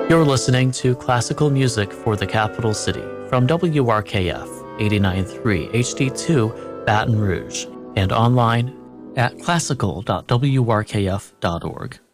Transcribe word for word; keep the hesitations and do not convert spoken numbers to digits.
You're listening to classical music for the capital city from W R K F eighty-nine point three H D two Baton Rouge and online at classical dot w r k f dot org.